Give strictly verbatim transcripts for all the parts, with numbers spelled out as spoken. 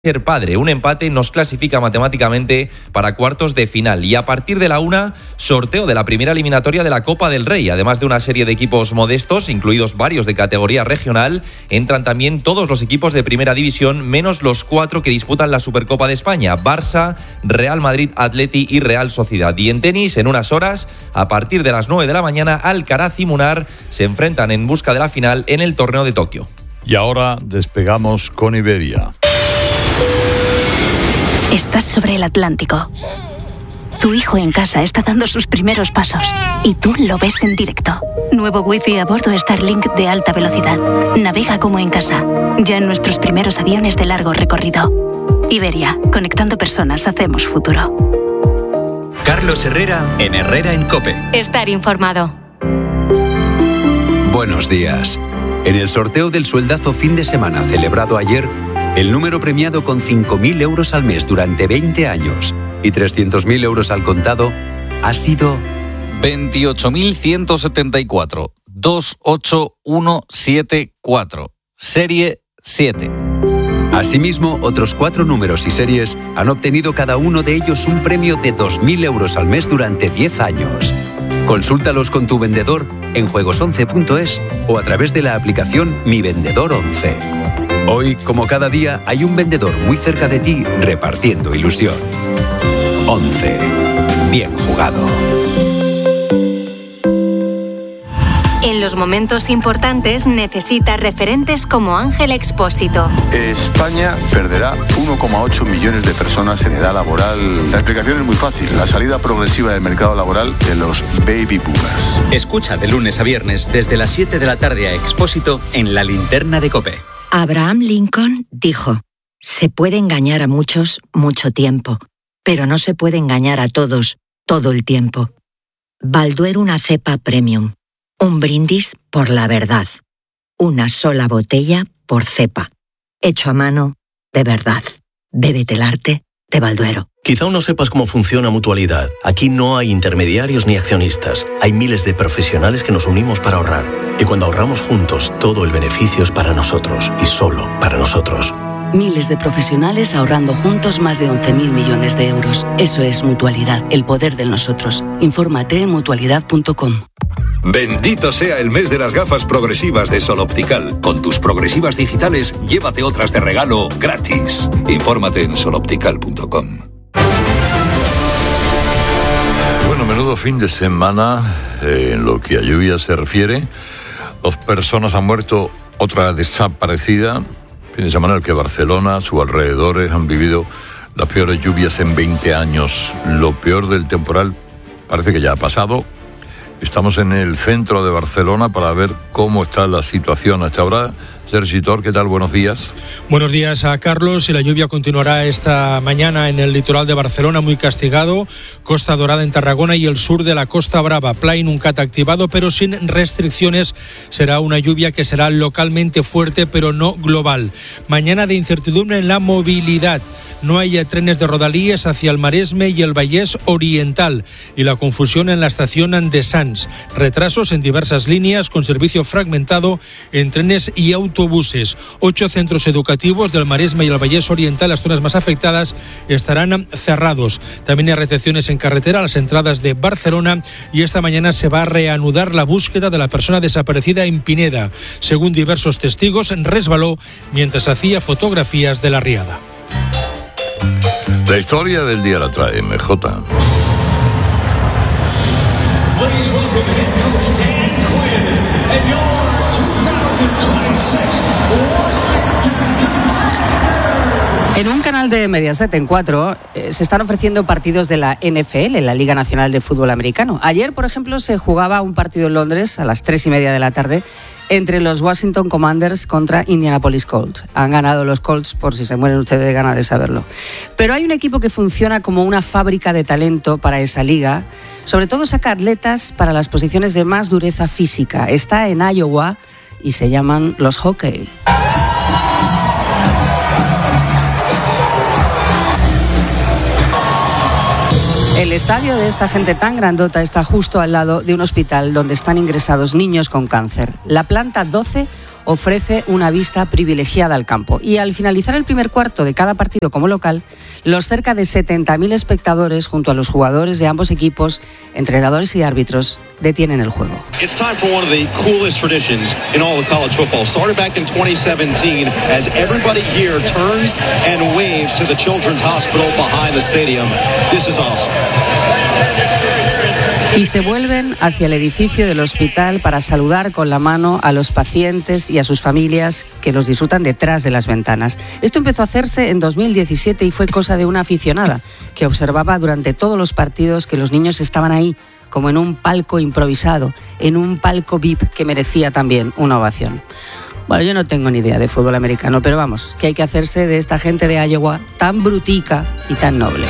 ser padre. Un empate nos clasifica matemáticamente para cuartos de final. Y a partir de la una, sorteo de la primera eliminatoria de la Copa del Rey. Además de una serie de equipos modestos, incluidos varios de categoría regional, entran también todos los equipos de primera división, menos los cuatro que disputan la Supercopa de España: Barça, Real Madrid, Atleti y Real Sociedad. Y en tenis, en unas horas, a partir de las nueve de la mañana, Alcaraz y Munar se enfrentan en busca de la final en el torneo de Tokio. Y ahora despegamos con Iberia. Estás sobre el Atlántico. Tu hijo en casa está dando sus primeros pasos y tú lo ves en directo. Nuevo wifi a bordo Starlink de alta velocidad. Navega como en casa. Ya en nuestros primeros aviones de largo recorrido. Iberia, conectando personas, hacemos futuro. Carlos Herrera en Herrera en COPE. Estar informado. Buenos días. En el sorteo del sueldazo fin de semana celebrado ayer, el número premiado con cinco mil euros al mes durante veinte años y trescientos mil euros al contado ha sido veintiocho mil ciento setenta y cuatro, dos ocho uno siete cuatro, serie siete. Asimismo, otros cuatro números y series han obtenido cada uno de ellos un premio de dos mil euros al mes durante diez años. Consúltalos con tu vendedor en juegos once punto es o a través de la aplicación Mi Vendedor once. Hoy, como cada día, hay un vendedor muy cerca de ti repartiendo ilusión. once. Bien jugado. En los momentos importantes necesita referentes como Ángel Expósito. España perderá uno coma ocho millones de personas en edad laboral. La explicación es muy fácil: la salida progresiva del mercado laboral de los baby boomers. Escucha de lunes a viernes desde las siete de la tarde a Expósito en La Linterna de COPE. Abraham Lincoln dijo: se puede engañar a muchos mucho tiempo, pero no se puede engañar a todos todo el tiempo. Balduero, una cepa premium. Un brindis por la verdad. Una sola botella por cepa. Hecho a mano, de verdad. Bébete el arte de Balduero. Quizá aún no sepas cómo funciona Mutualidad. Aquí no hay intermediarios ni accionistas. Hay miles de profesionales que nos unimos para ahorrar. Y cuando ahorramos juntos, todo el beneficio es para nosotros y solo para nosotros. Miles de profesionales ahorrando juntos más de once mil millones de euros. Eso es Mutualidad, el poder del nosotros. Infórmate en mutualidad punto com. Bendito sea el mes de las gafas progresivas de Sol Optical. Con tus progresivas digitales, llévate otras de regalo gratis. Infórmate en sol optical punto com. Bueno, menudo fin de semana eh, en lo que a lluvia se refiere. Dos personas han muerto, otra desaparecida. Fin de semana en el que Barcelona, sus alrededores han vivido las peores lluvias en veinte años. Lo peor del temporal parece que ya ha pasado. Estamos en el centro de Barcelona para ver cómo está la situación hasta ahora. Sergi Tor, ¿qué tal? Buenos días. Buenos días a Carlos. Y la lluvia continuará esta mañana en el litoral de Barcelona, muy castigado. Costa Dorada en Tarragona y el sur de la Costa Brava. Play Nuncat activado, pero sin restricciones. Será una lluvia que será localmente fuerte, pero no global. Mañana de incertidumbre en la movilidad. No hay trenes de Rodalies hacia el Maresme y el Vallès Oriental. Y la confusión en la estación de Sants. Retrasos en diversas líneas con servicio fragmentado en trenes y autobuses. Ocho centros educativos del Maresme y el Vallès Oriental, las zonas más afectadas, estarán cerrados. También hay recepciones en carretera a las entradas de Barcelona y esta mañana se va a reanudar la búsqueda de la persona desaparecida en Pineda. Según diversos testigos, resbaló mientras hacía fotografías de la riada. La historia del día la trae M J. En un canal de Mediaset en cuatro eh, se están ofreciendo partidos de la N F L, la Liga Nacional de Fútbol Americano. Ayer, por ejemplo, se jugaba un partido en Londres a las tres y media de la tarde entre los Washington Commanders contra Indianapolis Colts. Han ganado los Colts, por si se mueren ustedes de ganas de saberlo. Pero hay un equipo que funciona como una fábrica de talento para esa liga. Sobre todo saca atletas para las posiciones de más dureza física. Está en Iowa y se llaman los Hockey. El estadio de esta gente tan grandota está justo al lado de un hospital donde están ingresados niños con cáncer. La planta doce ofrece una vista privilegiada al campo. Y al finalizar el primer cuarto de cada partido como local, los cerca de setenta mil espectadores, junto a los jugadores de ambos equipos, entrenadores y árbitros, detienen el juego. It's time for one of the coolest traditions in all of college football. Started back in twenty seventeen as everybody here turns and waves to the Children's Hospital behind the stadium. This is awesome. Y se vuelven hacia el edificio del hospital para saludar con la mano a los pacientes y a sus familias que los disfrutan detrás de las ventanas. Esto empezó a hacerse en dos mil diecisiete y fue cosa de una aficionada que observaba durante todos los partidos que los niños estaban ahí, como en un palco improvisado, en un palco V I P que merecía también una ovación. Bueno, yo no tengo ni idea de fútbol americano, pero vamos, que hay que hacerse de esta gente de Iowa tan brutica y tan noble.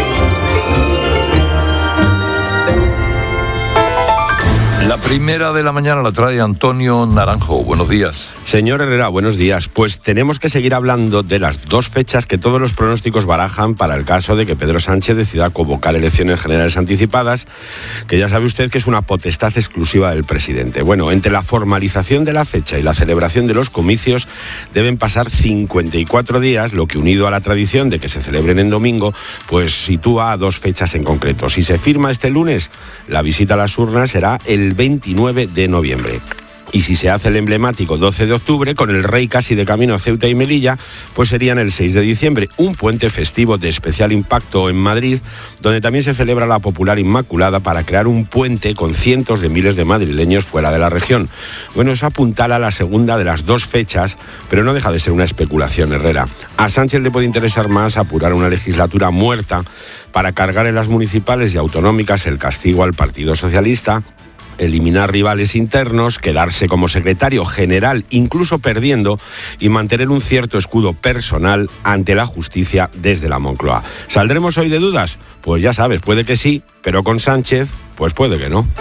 La primera de la mañana la trae Antonio Naranjo. Buenos días. Señor Herrera, buenos días. Pues tenemos que seguir hablando de las dos fechas que todos los pronósticos barajan para el caso de que Pedro Sánchez decida convocar elecciones generales anticipadas, que ya sabe usted que es una potestad exclusiva del presidente. Bueno, entre la formalización de la fecha y la celebración de los comicios deben pasar cincuenta y cuatro días, lo que unido a la tradición de que se celebren en domingo, pues sitúa a dos fechas en concreto. Si se firma este lunes, la visita a las urnas será el veintinueve de noviembre. Y si se hace el emblemático doce de octubre, con el rey casi de camino a Ceuta y Melilla, pues serían el seis de diciembre, un puente festivo de especial impacto en Madrid, donde también se celebra la popular Inmaculada para crear un puente con cientos de miles de madrileños fuera de la región. Bueno, eso apuntala a la segunda de las dos fechas, pero no deja de ser una especulación, Herrera. A Sánchez le puede interesar más apurar una legislatura muerta para cargar en las municipales y autonómicas el castigo al Partido Socialista, eliminar rivales internos, quedarse como secretario general, incluso perdiendo, y mantener un cierto escudo personal ante la justicia desde la Moncloa. ¿Saldremos hoy de dudas? Pues ya sabes, puede que sí, pero con Sánchez, pues puede que no.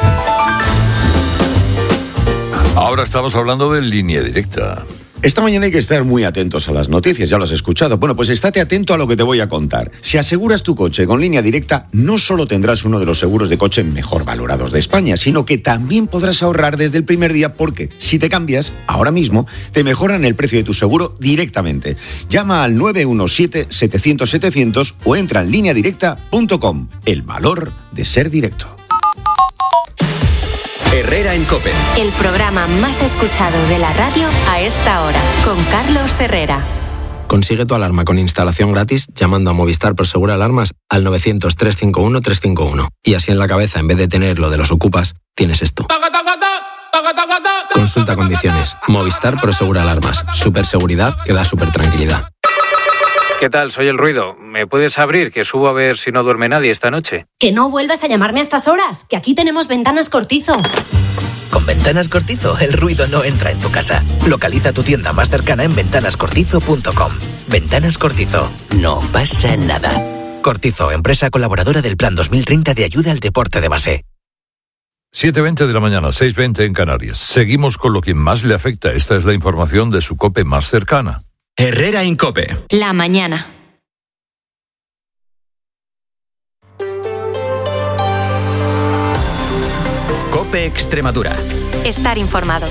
Ahora estamos hablando de Línea Directa. Esta mañana hay que estar muy atentos a las noticias, ya lo has escuchado. Bueno, pues estate atento a lo que te voy a contar. Si aseguras tu coche con Línea Directa, no solo tendrás uno de los seguros de coche mejor valorados de España, sino que también podrás ahorrar desde el primer día, porque si te cambias, ahora mismo, te mejoran el precio de tu seguro directamente. Llama al nueve uno siete, setecientos, setecientos o entra en línea directa punto com. El valor de ser directo. Herrera en COPE. El programa más escuchado de la radio a esta hora, con Carlos Herrera. Consigue tu alarma con instalación gratis llamando a Movistar Prosegur Alarmas al novecientos, trescientos cincuenta y uno, trescientos cincuenta y uno. Y así en la cabeza, en vez de tener lo de los ocupas, tienes esto. Consulta condiciones. Movistar Prosegur Alarmas. Superseguridad que da super tranquilidad. ¿Qué tal? Soy El Ruido. ¿Me puedes abrir? Que subo a ver si no duerme nadie esta noche. Que no vuelvas a llamarme a estas horas, que aquí tenemos Ventanas Cortizo. Con Ventanas Cortizo, el ruido no entra en tu casa. Localiza tu tienda más cercana en ventanas cortizo punto com. Ventanas Cortizo. No pasa nada. Cortizo, empresa colaboradora del Plan dos mil treinta de ayuda al deporte de base. siete veinte de la mañana, seis veinte en Canarias. Seguimos con lo que más le afecta. Esta es la información de su COPE más cercana. Herrera en COPE. La mañana. COPE Extremadura. Estar informado.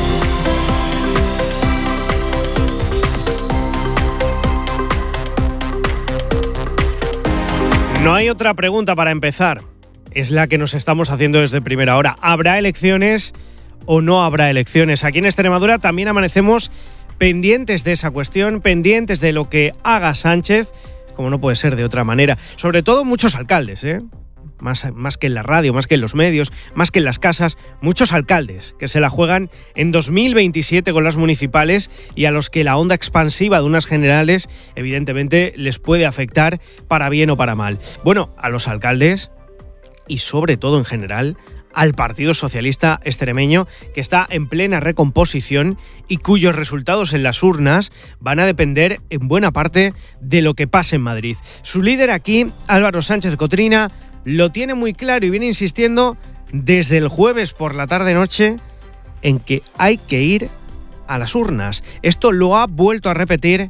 No hay otra pregunta para empezar. Es la que nos estamos haciendo desde primera hora. ¿Habrá elecciones o no habrá elecciones? Aquí en Extremadura también amanecemos pendientes de esa cuestión, pendientes de lo que haga Sánchez, como no puede ser de otra manera. Sobre todo muchos alcaldes, ¿eh? Más, más que en la radio, más que en los medios, más que en las casas, muchos alcaldes que se la juegan en dos mil veintisiete con las municipales y a los que la onda expansiva de unas generales evidentemente les puede afectar para bien o para mal. Bueno, a los alcaldes y sobre todo en general al Partido Socialista extremeño, que está en plena recomposición y cuyos resultados en las urnas van a depender en buena parte de lo que pase en Madrid. Su líder aquí, Álvaro Sánchez Cotrina, lo tiene muy claro y viene insistiendo desde el jueves por la tarde-noche en que hay que ir a las urnas. Esto lo ha vuelto a repetir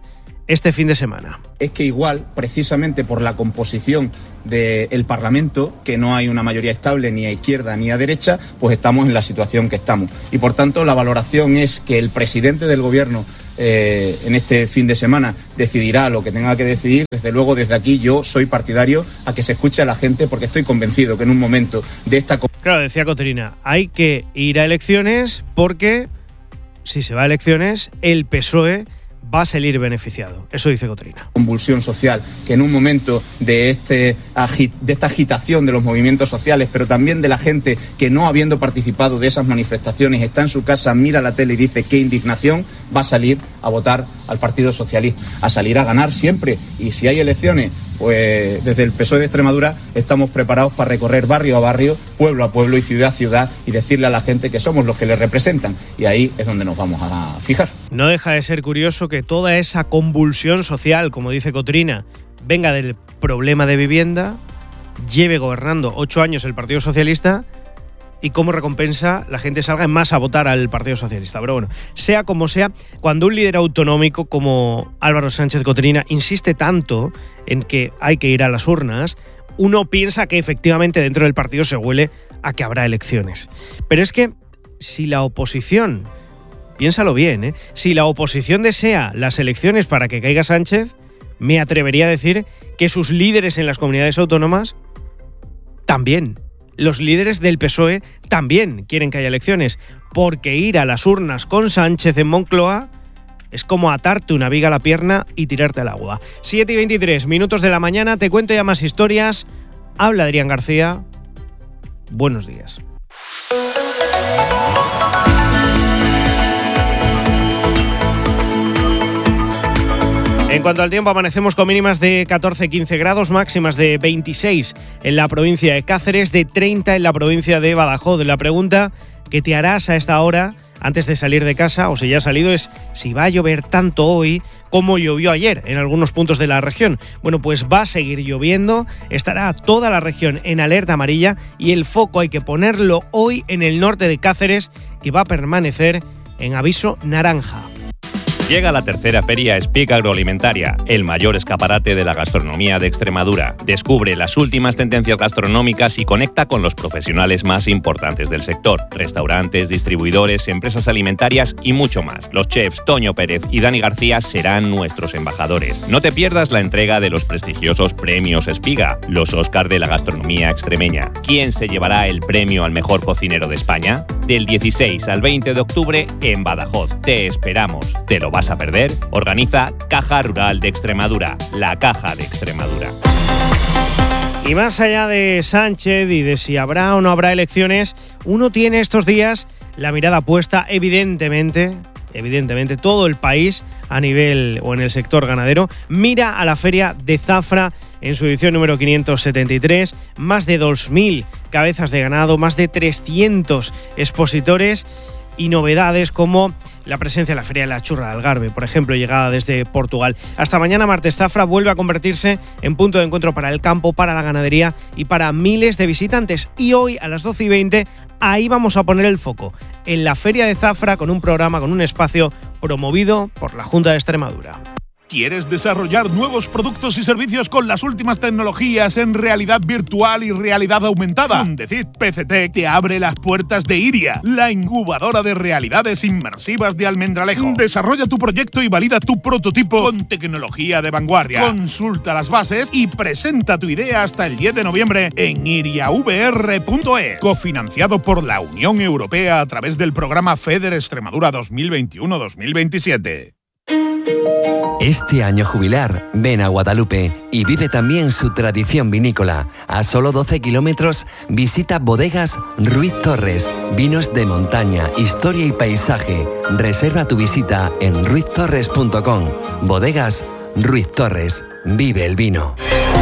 este fin de semana. Es que igual, precisamente por la composición del Parlamento, que no hay una mayoría estable ni a izquierda ni a derecha, pues estamos en la situación que estamos. Y por tanto, la valoración es que el presidente del Gobierno eh, en este fin de semana decidirá lo que tenga que decidir. Desde luego, desde aquí yo soy partidario a que se escuche a la gente, porque estoy convencido que en un momento de esta... Claro, decía Cotrina, hay que ir a elecciones porque si se va a elecciones, el P S O E va a salir beneficiado. Eso dice Cotrina. Convulsión social, que en un momento de, este, de esta agitación de los movimientos sociales, pero también de la gente que no habiendo participado de esas manifestaciones está en su casa, mira la tele y dice qué indignación, va a salir a votar al Partido Socialista, a salir a ganar siempre. Y si hay elecciones, pues desde el P S O E de Extremadura estamos preparados para recorrer barrio a barrio, pueblo a pueblo y ciudad a ciudad y decirle a la gente que somos los que les representan. Y ahí es donde nos vamos a fijar. No deja de ser curioso que toda esa convulsión social, como dice Cotrina, venga del problema de vivienda, lleve gobernando ocho años el Partido Socialista y como recompensa la gente salga en masa a votar al Partido Socialista. Pero bueno, sea como sea, cuando un líder autonómico como Álvaro Sánchez Cotrina insiste tanto en que hay que ir a las urnas, uno piensa que efectivamente dentro del partido se huele a que habrá elecciones. Pero es que si la oposición, piénsalo bien, ¿eh? si la oposición desea las elecciones para que caiga Sánchez, me atrevería a decir que sus líderes en las comunidades autónomas también. Los líderes del P S O E también quieren que haya elecciones, porque ir a las urnas con Sánchez en Moncloa es como atarte una viga a la pierna y tirarte al agua. siete y veintitrés minutos de la mañana, te cuento ya más historias. Habla Adrián García. Buenos días. En cuanto al tiempo, amanecemos con mínimas de catorce a quince grados, máximas de veintiséis en la provincia de Cáceres, de treinta en la provincia de Badajoz. La pregunta que te harás a esta hora, antes de salir de casa, o si ya has salido, es si va a llover tanto hoy como llovió ayer en algunos puntos de la región. Bueno, pues va a seguir lloviendo, estará toda la región en alerta amarilla y el foco hay que ponerlo hoy en el norte de Cáceres, que va a permanecer en aviso naranja. Llega la tercera feria Speak Agroalimentaria, el mayor escaparate de la gastronomía de Extremadura. Descubre las últimas tendencias gastronómicas y conecta con los profesionales más importantes del sector. Restaurantes, distribuidores, empresas alimentarias y mucho más. Los chefs Toño Pérez y Dani García serán nuestros embajadores. No te pierdas la entrega de los prestigiosos premios Espiga, los Óscar de la gastronomía extremeña. ¿Quién se llevará el premio al mejor cocinero de España? Del dieciséis al veinte de octubre en Badajoz. Te esperamos. ¿Te lo vas a perder? Organiza Caja Rural de Extremadura, la Caja de Extremadura. Y más allá de Sánchez y de si habrá o no habrá elecciones, uno tiene estos días la mirada puesta, evidentemente, evidentemente todo el país a nivel o en el sector ganadero mira a la Feria de Zafra en su edición número quinientos setenta y tres, más de dos mil cabezas de ganado, más de trescientos expositores y novedades como la presencia en la Feria de la Churra de Algarve, por ejemplo, llegada desde Portugal. Hasta mañana martes, Zafra vuelve a convertirse en punto de encuentro para el campo, para la ganadería y para miles de visitantes. Y hoy, a las doce y veinte, ahí vamos a poner el foco, en la Feria de Zafra, con un programa, con un espacio promovido por la Junta de Extremadura. ¿Quieres desarrollar nuevos productos y servicios con las últimas tecnologías en realidad virtual y realidad aumentada? Fundecid P C T te abre las puertas de Iria, la incubadora de realidades inmersivas de Almendralejo. Desarrolla tu proyecto y valida tu prototipo con tecnología de vanguardia. Consulta las bases y presenta tu idea hasta el diez de noviembre en iria v r punto e s. Cofinanciado por la Unión Europea a través del programa FEDER Extremadura dos mil veintiuno dos mil veintisiete. Este año jubilar, ven a Guadalupe y vive también su tradición vinícola. A solo doce kilómetros, visita Bodegas Ruiz Torres. Vinos de montaña, historia y paisaje. Reserva tu visita en ruiz torres punto com. Bodegas Ruiz Torres. Vive el vino.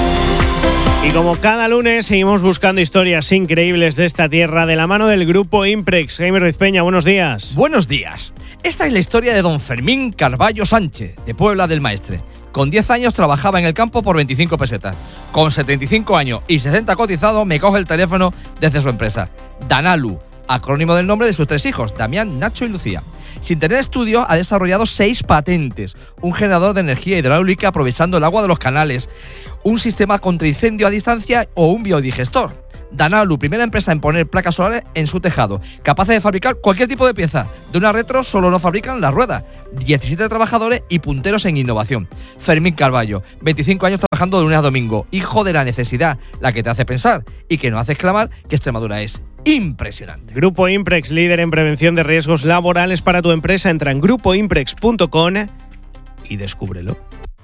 Y como cada lunes seguimos buscando historias increíbles de esta tierra de la mano del grupo Imprex. Jaime Ruiz Peña, buenos días. Buenos días. Esta es la historia de don Fermín Carballo Sánchez, de Puebla del Maestre. Con diez años trabajaba en el campo por veinticinco pesetas. Con setenta y cinco años y sesenta cotizados me coge el teléfono desde su empresa. Danalu, acrónimo del nombre de sus tres hijos, Damián, Nacho y Lucía. Sin tener estudios, ha desarrollado seis patentes, un generador de energía hidráulica aprovechando el agua de los canales, un sistema contra incendio a distancia o un biodigestor. Danalu, primera empresa en poner placas solares en su tejado, capaces de fabricar cualquier tipo de pieza. De una retro solo no fabrican las ruedas. diecisiete trabajadores y punteros en innovación. Fermín Carballo, veinticinco años trabajando de lunes a domingo, hijo de la necesidad, la que te hace pensar y que nos hace exclamar que Extremadura es impresionante. Grupo Imprex, líder en prevención de riesgos laborales para tu empresa. Entra en grupo imprex punto com y descúbrelo.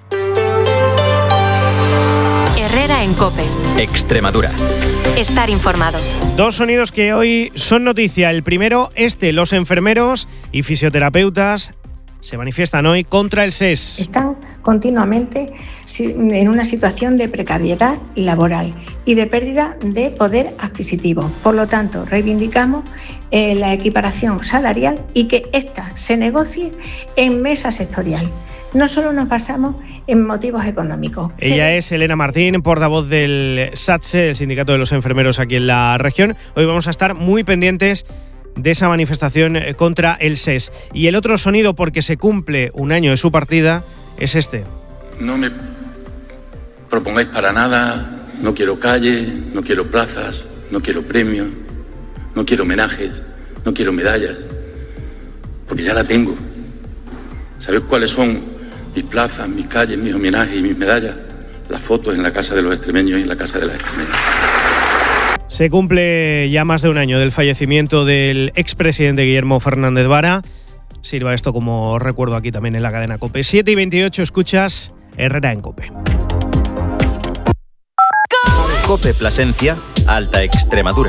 Herrera en COPE. Extremadura. Estar informado. Dos sonidos que hoy son noticia. El primero, este, los enfermeros y fisioterapeutas se manifiestan hoy contra el S E S. Están continuamente en una situación de precariedad laboral y de pérdida de poder adquisitivo. Por lo tanto, reivindicamos eh, la equiparación salarial y que ésta se negocie en mesa sectorial. No solo nos basamos en motivos económicos. Ella es Elena Martín, portavoz del SATSE, el Sindicato de los Enfermeros aquí en la región. Hoy vamos a estar muy pendientes de esa manifestación contra el S E S. Y el otro sonido, porque se cumple un año de su partida, es este. No me propongáis para nada, no quiero calle, no quiero plazas, no quiero premios, no quiero homenajes, no quiero medallas, porque ya la tengo. ¿Sabéis cuáles son mis plazas, mis calles, mis homenajes y mis medallas? Las fotos en la casa de los extremeños y en la casa de las extremeñas. Se cumple ya más de un año del fallecimiento del expresidente Guillermo Fernández Vara. Sirva esto como recuerdo aquí también en la cadena COPE. siete y veintiocho, escuchas Herrera en COPE. COPE Plasencia, Alta Extremadura.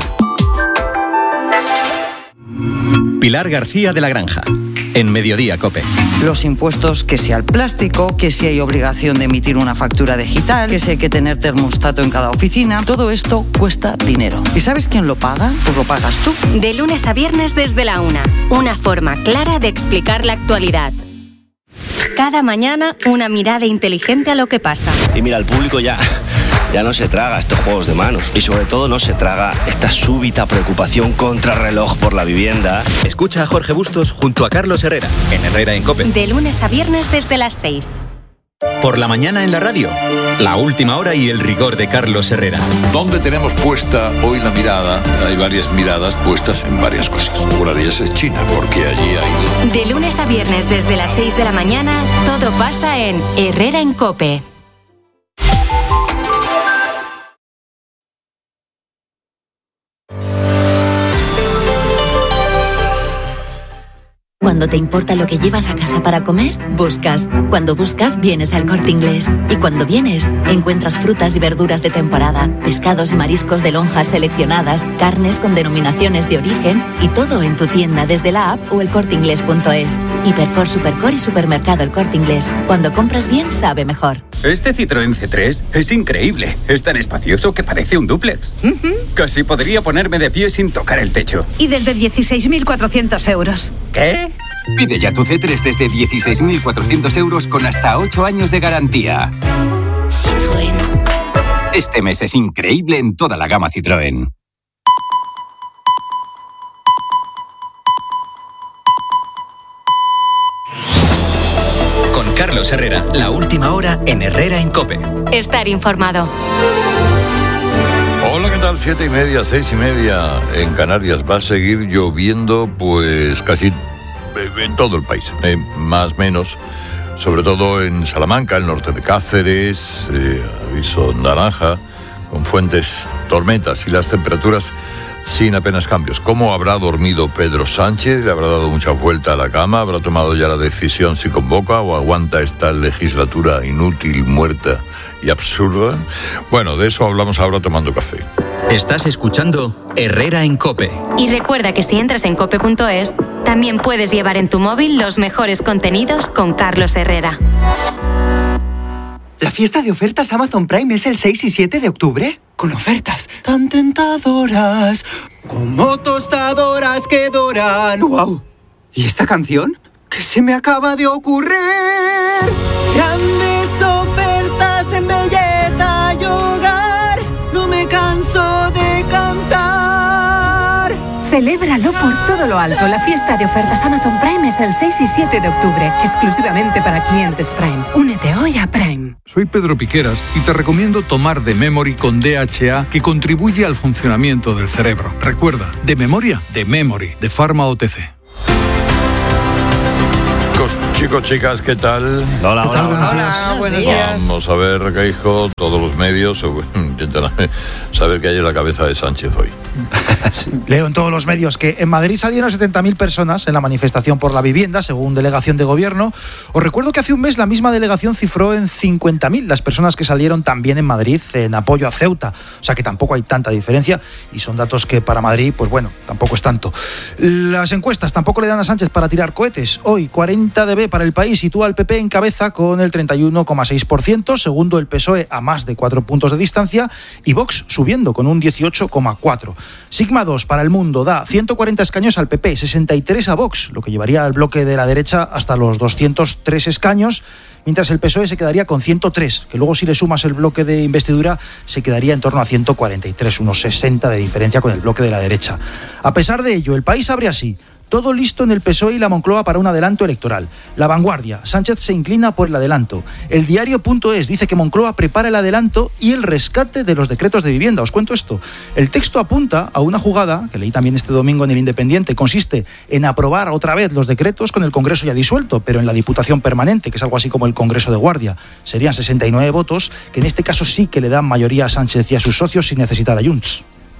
Pilar García de la Granja, en Mediodía COPE. Los impuestos, que si al plástico, que si hay obligación de emitir una factura digital, que si hay que tener termostato en cada oficina, todo esto cuesta dinero. ¿Y sabes quién lo paga? Pues lo pagas tú. De lunes a viernes desde la una. Una forma clara de explicar la actualidad. Cada mañana una mirada inteligente a lo que pasa. Y mira, el público ya... Ya no se traga estos juegos de manos y sobre todo no se traga esta súbita preocupación contrarreloj por la vivienda. Escucha a Jorge Bustos junto a Carlos Herrera en Herrera en COPE. De lunes a viernes desde las seis. Por la mañana en la radio, la última hora y el rigor de Carlos Herrera. ¿Dónde tenemos puesta hoy la mirada? Hay varias miradas puestas en varias cosas. Una de ellas es China, porque allí hay... De lunes a viernes desde las seis de la mañana, todo pasa en Herrera en COPE. Cuando te importa lo que llevas a casa para comer, buscas. Cuando buscas, vienes al Corte Inglés. Y cuando vienes, encuentras frutas y verduras de temporada, pescados y mariscos de lonjas seleccionadas, carnes con denominaciones de origen y todo en tu tienda desde la app o el corte inglés punto es. Hipercor, Supercor y Supermercado El Corte Inglés. Cuando compras bien, sabe mejor. Este Citroën C tres es increíble. Es tan espacioso que parece un dúplex. Uh-huh. Casi podría ponerme de pie sin tocar el techo. Y desde dieciséis mil cuatrocientos euros. ¿Qué? Pide ya tu C tres desde dieciséis mil cuatrocientos euros con hasta ocho años de garantía. Citroën. Este mes es increíble en toda la gama Citroën. Con Carlos Herrera, la última hora en Herrera en COPE. Estar informado. Hola, ¿qué tal? Siete y media, seis y media en Canarias. Va a seguir lloviendo, pues casi en todo el país, eh, más menos, sobre todo en Salamanca, el norte de Cáceres, eh, aviso naranja, con fuertes tormentas y las temperaturas sin apenas cambios. ¿Cómo habrá dormido Pedro Sánchez? ¿Le habrá dado mucha vuelta a la cama? ¿Habrá tomado ya la decisión si convoca o aguanta esta legislatura inútil, muerta y absurda? Bueno, de eso hablamos ahora tomando café. Estás escuchando Herrera en COPE. Y recuerda que si entras en cope punto es, también puedes llevar en tu móvil los mejores contenidos con Carlos Herrera. ¿La fiesta de ofertas Amazon Prime es el seis y siete de octubre? Con ofertas tan tentadoras, como tostadoras que doran. ¡Wow! ¿Y esta canción? ¿Qué se me acaba de ocurrir? Grandes ofertas en belleza y hogar, no me canso de cantar. Celébralo por todo lo alto. La fiesta de ofertas Amazon Prime es el seis y siete de octubre, exclusivamente para clientes Prime. Únete hoy a Prime. Soy Pedro Piqueras y te recomiendo tomar The Memory con D H A, que contribuye al funcionamiento del cerebro. Recuerda, de memoria, de Memory, de Pharma O T C. Chicos, chicas, ¿qué tal? Hola, ¿Qué tal? hola. Hola, buenos días. Vamos a ver, Geijo, todos los medios, intentan saber qué hay en la cabeza de Sánchez hoy. Leo en todos los medios que en Madrid salieron setenta mil personas en la manifestación por la vivienda, según delegación de gobierno. Os recuerdo que hace un mes la misma delegación cifró en cincuenta mil las personas que salieron también en Madrid en apoyo a Ceuta. O sea que tampoco hay tanta diferencia y son datos que para Madrid, pues bueno, tampoco es tanto. Las encuestas tampoco le dan a Sánchez para tirar cohetes. Hoy, cuarenta de B para El País sitúa al P P en cabeza con el treinta y uno coma seis por ciento, segundo el P S O E a más de cuatro puntos de distancia y Vox subiendo con un dieciocho coma cuatro. Sigma dos para El Mundo da ciento cuarenta escaños al P P, sesenta y tres a Vox, lo que llevaría al bloque de la derecha hasta los doscientos tres escaños, mientras el P S O E se quedaría con ciento tres, que luego si le sumas el bloque de investidura se quedaría en torno a ciento cuarenta y tres, unos sesenta de diferencia con el bloque de la derecha. A pesar de ello, El País abre así: todo listo en el P S O E y la Moncloa para un adelanto electoral. La Vanguardia: Sánchez se inclina por el adelanto. El Diario.es dice que Moncloa prepara el adelanto y el rescate de los decretos de vivienda. Os cuento esto. El texto apunta a una jugada, que leí también este domingo en El Independiente, consiste en aprobar otra vez los decretos con el Congreso ya disuelto, pero en la Diputación Permanente, que es algo así como el Congreso de Guardia. Serían sesenta y nueve votos, que en este caso sí que le dan mayoría a Sánchez y a sus socios sin necesitar a Junts.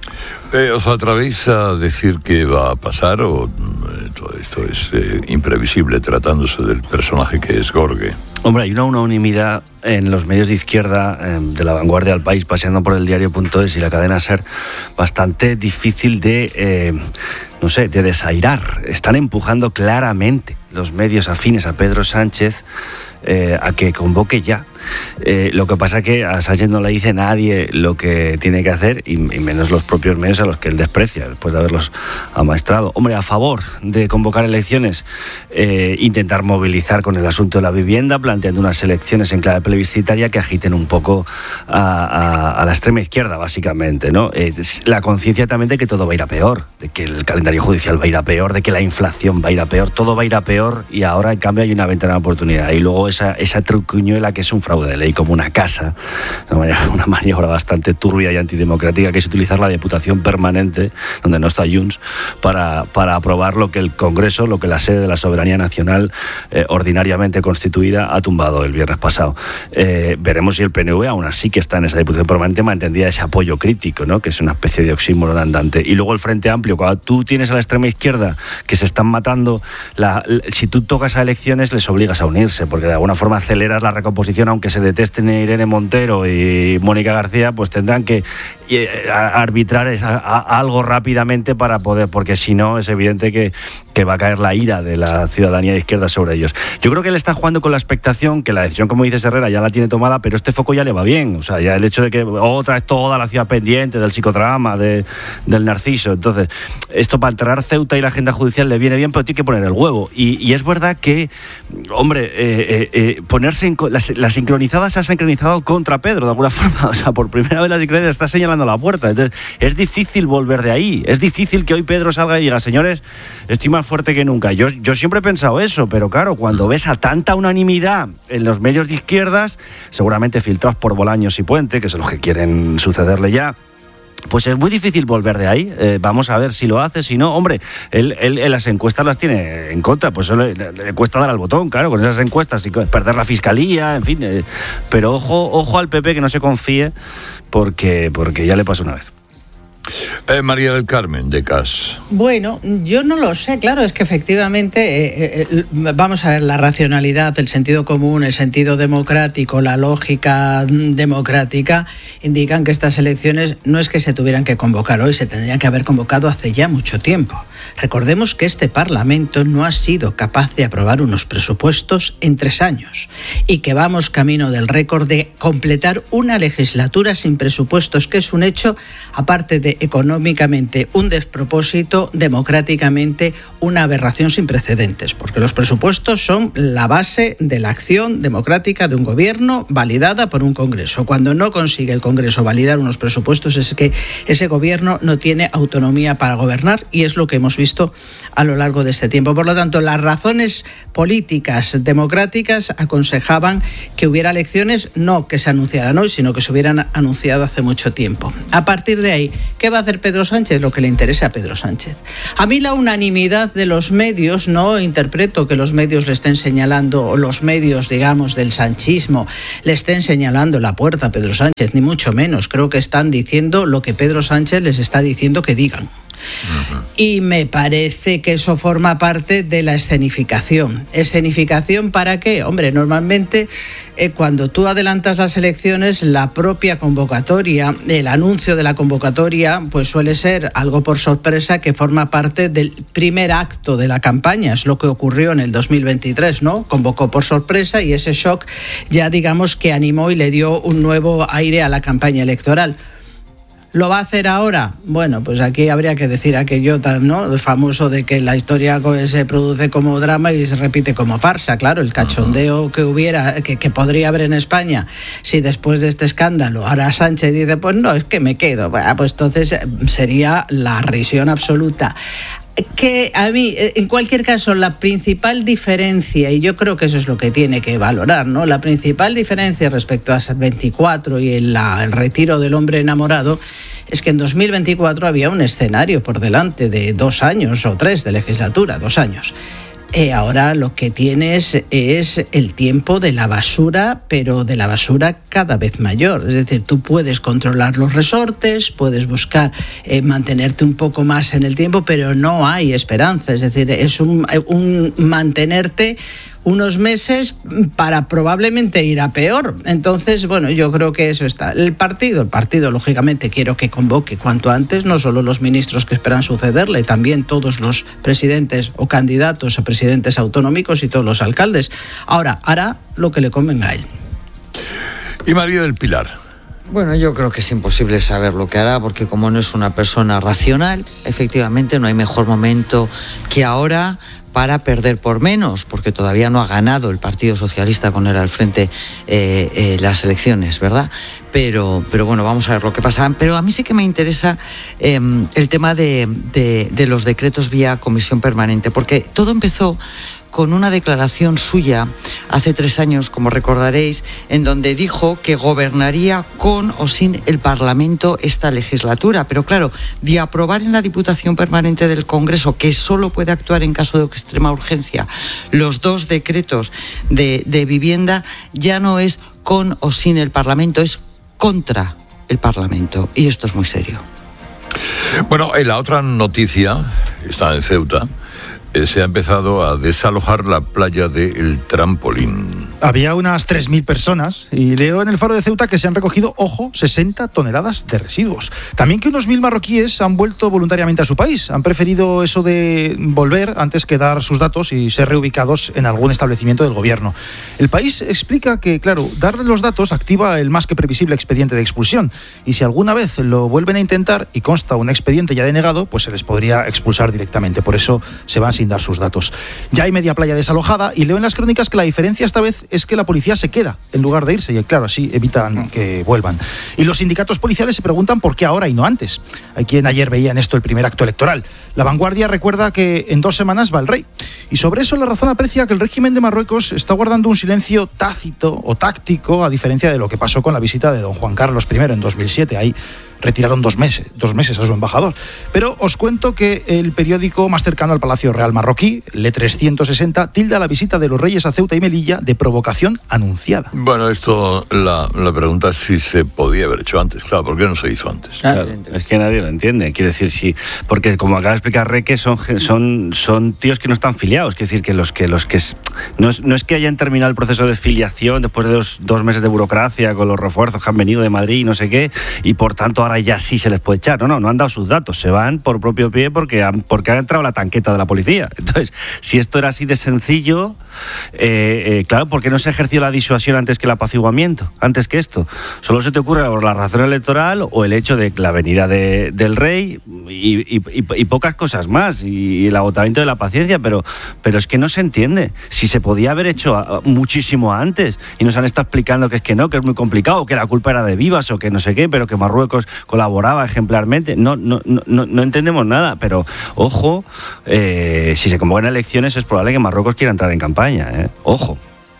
Eh, ¿Os atrevéis a decir qué va a pasar o eh, todo esto es eh, imprevisible tratándose del personaje que es Gorge? Hombre, hay una unanimidad en los medios de izquierda, eh, de La Vanguardia al País, paseando por el Diario.es y la cadena SER, bastante difícil de, eh, no sé, de desairar. Están empujando claramente los medios afines a Pedro Sánchez eh, a que convoque ya. Eh, lo que pasa es que a Sánchez no le dice nadie lo que tiene que hacer y, y menos los propios medios a los que él desprecia después de haberlos amaestrado. Hombre, a favor de convocar elecciones, eh, intentar movilizar con el asunto de la vivienda, planteando unas elecciones en clave plebiscitaria que agiten un poco a, a, a la extrema izquierda, básicamente, ¿no? Eh, la conciencia también de que todo va a ir a peor, de que el calendario judicial va a ir a peor, de que la inflación va a ir a peor, todo va a ir a peor y ahora en cambio hay una ventana de oportunidad y luego esa, esa trucuñuela que es un fraude de ley como una casa, una maniobra, una maniobra bastante turbia y antidemocrática, que es utilizar la Diputación Permanente, donde no está Junts, para, para aprobar lo que el Congreso, lo que la sede de la soberanía nacional eh, ordinariamente constituida ha tumbado el viernes pasado. Eh, veremos si el P N V, aún así que está en esa Diputación Permanente, mantendría ese apoyo crítico, ¿no? Que es una especie de oxímoron andante. Y luego el Frente Amplio, cuando tú tienes a la extrema izquierda que se están matando, la, la, si tú tocas a elecciones les obligas a unirse, porque de alguna forma aceleras la recomposición, aunque se detesten Irene Montero y Mónica García, pues tendrán que eh, arbitrar esa, a, algo rápidamente para poder, porque si no es evidente que, que va a caer la ira de la ciudadanía de izquierda sobre ellos. Yo creo que él está jugando con la expectación que la decisión, como dice Herrera, ya la tiene tomada, pero este foco ya le va bien. O sea, ya el hecho de que otra vez toda la ciudad pendiente del psicodrama, de, del Narciso. Entonces, esto para enterrar Ceuta y la agenda judicial le viene bien, pero tiene que poner el huevo. Y, y es verdad que, hombre, eh, eh, eh, ponerse en, la, la sincronizada se ha sincronizado contra Pedro, de alguna forma. O sea, por primera vez la sincronizada está señalando la puerta. Entonces, es difícil volver de ahí. Es difícil que hoy Pedro salga y diga, señores, estoy más fuerte que nunca. Yo, yo siempre he pensado eso, pero claro, cuando ves a tanta unanimidad en los medios de izquierdas, seguramente filtrados por Bolaños y Puente, que son los que quieren sucederle ya, pues es muy difícil volver de ahí. Eh, vamos a ver si lo hace, si no. Hombre, él, él, él las encuestas las tiene en contra, pues le, le, le cuesta dar al botón, claro, con esas encuestas y perder la fiscalía, en fin. Eh, pero ojo, ojo al P P, que no se confíe, porque, porque ya le pasó una vez. Eh, María del Carmen, de C A S. Bueno, yo no lo sé, claro, es que efectivamente, eh, eh, vamos a ver, la racionalidad, el sentido común, el sentido democrático, la lógica democrática, indican que estas elecciones no es que se tuvieran que convocar hoy, se tendrían que haber convocado hace ya mucho tiempo. Recordemos que este Parlamento no ha sido capaz de aprobar unos presupuestos en tres años y que vamos camino del récord de completar una legislatura sin presupuestos, que es un hecho, aparte de económico, económicamente un despropósito, democráticamente una aberración sin precedentes, porque los presupuestos son la base de la acción democrática de un gobierno validada por un Congreso. Cuando no consigue el Congreso validar unos presupuestos es que ese gobierno no tiene autonomía para gobernar, y es lo que hemos visto a lo largo de este tiempo. Por lo tanto, las razones políticas democráticas aconsejaban que hubiera elecciones, no que se anunciaran hoy, sino que se hubieran anunciado hace mucho tiempo. A partir de ahí, ¿qué va a hacer Pedro Sánchez? Lo que le interesa a Pedro Sánchez. A mí la unanimidad de los medios, no interpreto que los medios le estén señalando, o los medios, digamos, del sanchismo, le estén señalando la puerta a Pedro Sánchez, ni mucho menos. Creo que están diciendo lo que Pedro Sánchez les está diciendo que digan. Uh-huh. Y me parece que eso forma parte de la escenificación. ¿Escenificación para qué? Hombre, normalmente eh, cuando tú adelantas las elecciones, la propia convocatoria, el anuncio de la convocatoria, pues suele ser algo por sorpresa que forma parte del primer acto de la campaña. Es lo que ocurrió en el dos mil veintitrés, ¿no? Convocó por sorpresa y ese shock ya digamos que animó y le dio un nuevo aire a la campaña electoral. ¿Lo va a hacer ahora? Bueno, pues aquí habría que decir aquello, ¿no?, famoso de que la historia se produce como drama y se repite como farsa. Claro, el cachondeo que hubiera, que, que podría haber en España, si después de este escándalo ahora Sánchez dice, pues no, es que me quedo, bueno, pues entonces sería la risión absoluta. Que a mí, en cualquier caso, la principal diferencia, y yo creo que eso es lo que tiene que valorar, ¿no? La principal diferencia respecto a veinticuatro y el, la, el retiro del hombre enamorado es que en dos mil veinticuatro había un escenario por delante de dos años o tres de legislatura, dos años. Eh, ahora lo que tienes es el tiempo de la basura, pero de la basura cada vez mayor. Es decir, tú puedes controlar los resortes, puedes buscar eh, mantenerte un poco más en el tiempo, pero no hay esperanza. Es decir, es un, un mantenerte unos meses para probablemente ir a peor. Entonces, bueno, yo creo que eso está. El partido, el partido, lógicamente, quiero que convoque cuanto antes, no solo los ministros que esperan sucederle, también todos los presidentes o candidatos a presidentes autonómicos y todos los alcaldes. Ahora, hará lo que le convenga a él. Y María del Pilar. Bueno, yo creo que es imposible saber lo que hará, porque como no es una persona racional, efectivamente no hay mejor momento que ahora para perder por menos, porque todavía no ha ganado el Partido Socialista con él al frente eh, eh, las elecciones, ¿verdad? Pero, pero bueno, vamos a ver lo que pasa. Pero a mí sí que me interesa eh, el tema de, de, de los decretos vía comisión permanente, porque todo empezó con una declaración suya hace tres años, como recordaréis, en donde dijo que gobernaría con o sin el Parlamento esta legislatura. Pero claro, de aprobar en la Diputación Permanente del Congreso, que solo puede actuar en caso de extrema urgencia, los dos decretos de, de vivienda, ya no es con o sin el Parlamento, es contra el Parlamento. Y esto es muy serio. Bueno, en la otra noticia, está en Ceuta, se ha empezado a desalojar la playa del Trampolín. Había unas tres mil personas y leo en el Faro de Ceuta que se han recogido, ojo, sesenta toneladas de residuos. También que unos mil marroquíes han vuelto voluntariamente a su país. Han preferido eso de volver antes que dar sus datos y ser reubicados en algún establecimiento del gobierno. El país explica que, claro, darle los datos activa el más que previsible expediente de expulsión. Y si alguna vez lo vuelven a intentar y consta un expediente ya denegado, pues se les podría expulsar directamente. Por eso se van sin dar sus datos. Ya hay media playa desalojada y leo en las crónicas que la diferencia esta vez es que la policía se queda en lugar de irse y claro, así evitan que vuelvan. Y los sindicatos policiales se preguntan por qué ahora y no antes. Hay quien ayer veía en esto el primer acto electoral. La Vanguardia recuerda que en dos semanas va el rey. Y sobre eso la razón aprecia que el régimen de Marruecos está guardando un silencio tácito o táctico, a diferencia de lo que pasó con la visita de don Juan Carlos primero en dos mil siete. Ahí retiraron dos meses, dos meses a su embajador. Pero os cuento que el periódico más cercano al Palacio Real marroquí, Le trescientos sesenta, tilda la visita de los reyes a Ceuta y Melilla de provocación anunciada. Bueno, esto, la, la pregunta es si se podía haber hecho antes. Claro, ¿por qué no se hizo antes? Claro, es que nadie lo entiende. Quiero decir, sí, porque como acaba de explicar Reque, son, son, son tíos que no están filiados. Quiero decir, que los que... los que no es, no es que hayan terminado el proceso de filiación después de dos, dos meses de burocracia con los refuerzos que han venido de Madrid y no sé qué, y por tanto ahora ya sí se les puede echar. No, no, no han dado sus datos. Se van por propio pie porque han, porque han entrado la tanqueta de la policía. Entonces, si esto era así de sencillo, Eh, eh, claro, ¿por qué no se ejerció la disuasión antes que el apaciguamiento? Antes que esto. Solo se te ocurre la razón electoral o el hecho de la venida de, del rey y, y, y, y pocas cosas más, y el agotamiento de la paciencia, pero, pero es que no se entiende. Si se podía haber hecho muchísimo antes y nos han estado explicando que es que no, que es muy complicado, que la culpa era de Vivas o que no sé qué, pero que Marruecos colaboraba ejemplarmente. No, no, no, no entendemos nada, pero ojo, eh, si se convocan elecciones es probable que Marruecos quiera entrar en campaña, ¿eh? Ojo.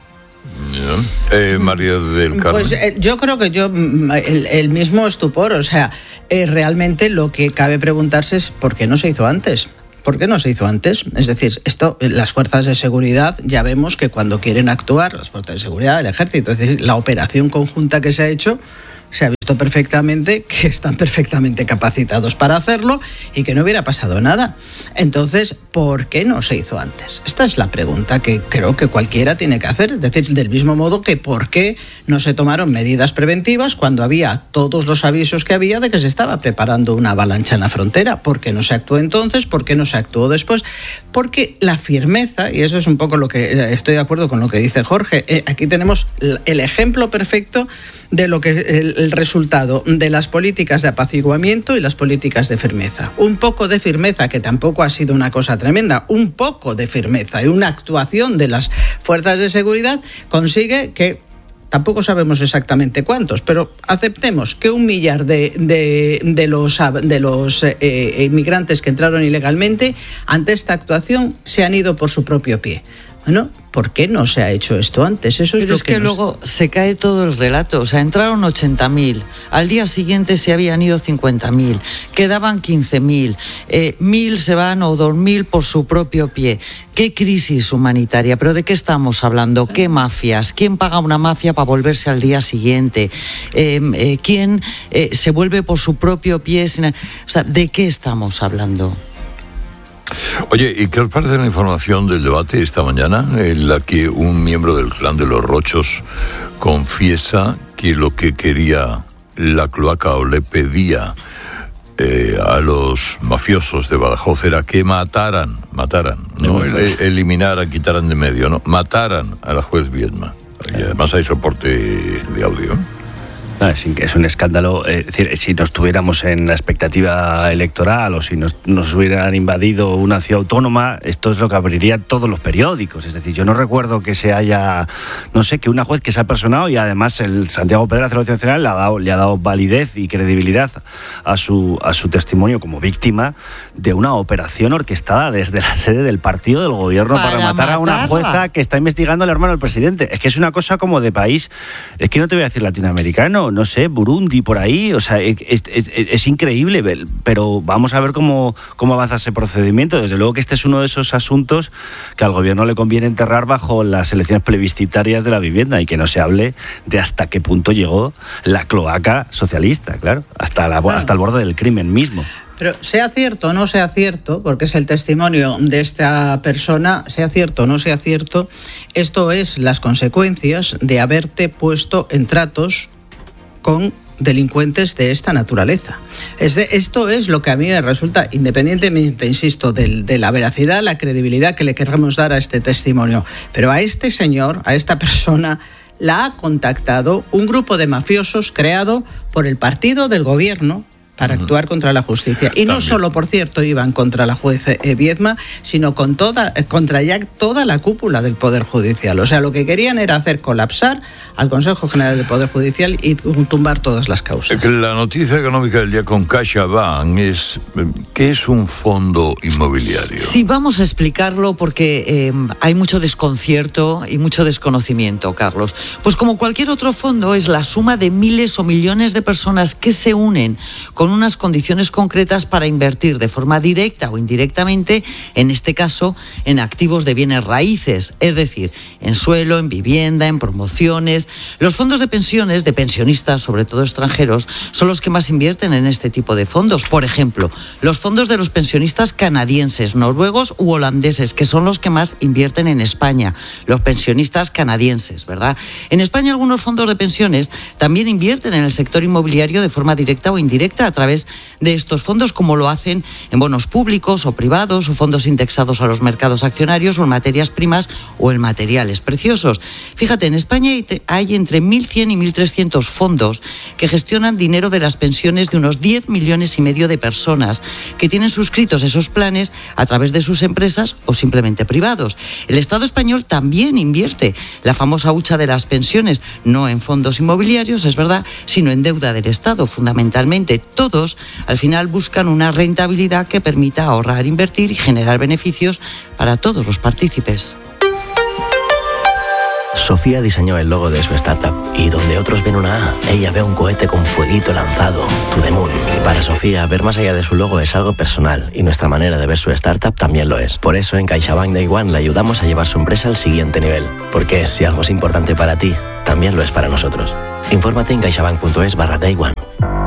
Eh, María del Carmen. Pues eh, yo creo que yo el, el mismo estupor, o sea, eh, realmente lo que cabe preguntarse es ¿por qué no se hizo antes? ¿Por qué no se hizo antes? Es decir, esto, las fuerzas de seguridad, ya vemos que cuando quieren actuar, las fuerzas de seguridad, el ejército, es decir, la operación conjunta que se ha hecho, se ha visto perfectamente que están perfectamente capacitados para hacerlo y que no hubiera pasado nada. Entonces, ¿por qué no se hizo antes? Esta es la pregunta que creo que cualquiera tiene que hacer. Es decir, del mismo modo que ¿por qué no se tomaron medidas preventivas cuando había todos los avisos que había de que se estaba preparando una avalancha en la frontera? ¿Por qué no se actuó entonces? ¿Por qué no se actuó después? Porque la firmeza, y eso es un poco lo que estoy de acuerdo con lo que dice Jorge, eh, aquí tenemos el ejemplo perfecto de lo que el, el resultado de las políticas de apaciguamiento y las políticas de firmeza. Un poco de firmeza, que tampoco ha sido una cosa tremenda, un poco de firmeza y una actuación de las fuerzas de seguridad consigue que, tampoco sabemos exactamente cuántos, pero aceptemos que un millar de, de, de los, de los eh, inmigrantes que entraron ilegalmente, ante esta actuación se han ido por su propio pie. Bueno, ¿por qué no se ha hecho esto antes? Eso es Pero lo es que, que nos... luego se cae todo el relato. O sea, entraron ochenta mil, al día siguiente se habían ido cincuenta mil, quedaban quince mil, eh, mil se van o dos mil por su propio pie. ¿Qué crisis humanitaria? ¿Pero de qué estamos hablando? ¿Qué mafias? ¿Quién paga una mafia para volverse al día siguiente? Eh, eh, ¿Quién eh, se vuelve por su propio pie? Sin... O sea, ¿de qué estamos hablando? Oye, ¿y qué os parece la información del debate esta mañana en la que un miembro del clan de los Rochos confiesa que lo que quería la cloaca o le pedía eh, a los mafiosos de Badajoz era que mataran, mataran, no el, eliminaran, quitaran de medio, no, mataran a la juez Viedma? Y además hay soporte de audio. No, es, es un escándalo. Es decir, si nos tuviéramos en la expectativa electoral o si nos, nos hubieran invadido una ciudad autónoma, esto es lo que abriría todos los periódicos. Es decir, yo no recuerdo que se haya, no sé, que una juez que se ha personado y además el Santiago Pedraz de la Audiencia Nacional le ha dado, le ha dado validez y credibilidad a su, a su testimonio como víctima de una operación orquestada desde la sede del partido del gobierno para, para matar a una jueza que está investigando al hermano del presidente. Es que es una cosa como de país, es que no te voy a decir latinoamericano, no sé, Burundi, por ahí, o sea, es, es, es, es increíble, pero vamos a ver cómo, cómo avanza ese procedimiento. Desde luego que este es uno de esos asuntos que al gobierno le conviene enterrar bajo las elecciones plebiscitarias de la vivienda y que no se hable de hasta qué punto llegó la cloaca socialista, claro, hasta, la, hasta el borde del crimen mismo. Pero sea cierto o no sea cierto, porque es el testimonio de esta persona, sea cierto o no sea cierto, esto es las consecuencias de haberte puesto en tratos con delincuentes de esta naturaleza. Es de, esto es lo que a mí me resulta, independientemente, insisto, de, de la veracidad, la credibilidad que le queremos dar a este testimonio, pero a este señor, a esta persona, la ha contactado un grupo de mafiosos creado por el partido del gobierno para uh-huh. actuar contra la justicia. Y También. no solo, por cierto, iban contra la juez eh, Viedma, sino con toda, eh, contra ya toda la cúpula del Poder Judicial. O sea, lo que querían era hacer colapsar al Consejo General del Poder Judicial y tumbar todas las causas. La noticia económica del día con CaixaBank es, ¿qué es un fondo inmobiliario? Sí, vamos a explicarlo porque eh, hay mucho desconcierto y mucho desconocimiento, Carlos. Pues como cualquier otro fondo, es la suma de miles o millones de personas que se unen con unas condiciones concretas para invertir de forma directa o indirectamente, en este caso, en activos de bienes raíces, es decir, en suelo, en vivienda, en promociones. Los fondos de pensiones, de pensionistas, sobre todo extranjeros, son los que más invierten en este tipo de fondos. Por ejemplo, los fondos de los pensionistas canadienses, noruegos u holandeses, que son los que más invierten en España, los pensionistas canadienses, ¿verdad? En España algunos fondos de pensiones también invierten en el sector inmobiliario de forma directa o indirecta a través de estos fondos, como lo hacen en bonos públicos o privados o fondos indexados a los mercados accionarios o en materias primas o en materiales preciosos. Fíjate, en España hay entre mil cien y mil trescientos fondos que gestionan dinero de las pensiones de unos diez millones y medio de personas que tienen suscritos esos planes a través de sus empresas o simplemente privados. El Estado español también invierte la famosa hucha de las pensiones, no en fondos inmobiliarios, es verdad, sino en deuda del Estado, fundamentalmente. Todos, al final, buscan una rentabilidad que permita ahorrar, invertir y generar beneficios para todos los partícipes. Sofía diseñó el logo de su startup y donde otros ven una A, ella ve un cohete con fueguito lanzado, To The Moon. Para Sofía, ver más allá de su logo es algo personal y nuestra manera de ver su startup también lo es. Por eso en CaixaBank Day One le ayudamos a llevar su empresa al siguiente nivel. Porque si algo es importante para ti, también lo es para nosotros. Infórmate en caixabank.es barra Day One.